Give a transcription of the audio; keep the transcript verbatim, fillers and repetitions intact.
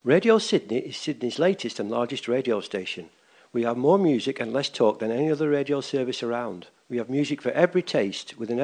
Radio Sydney is Sydney's latest and largest radio station. We have more music and less talk than any other radio service around. We have music for every taste, with an